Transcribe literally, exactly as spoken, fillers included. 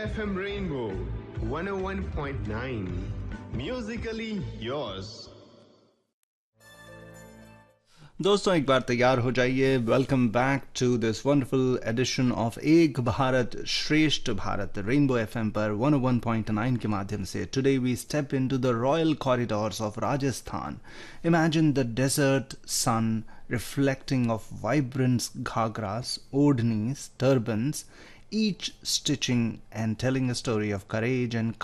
F M Rainbow one oh one point nine. Musically yours. दोस्तों एक बार तैयार हो जाइए. Welcome back to this wonderful addition of एक भारत श्रेष्ठ भारत रेनबो एफएम पर one oh one point nine के माध्यम से. Today we step into the royal corridors of Rajasthan. Imagine the desert sun reflecting of vibrant ghagras, odhnis, turbans, each stitching and telling a story of courage and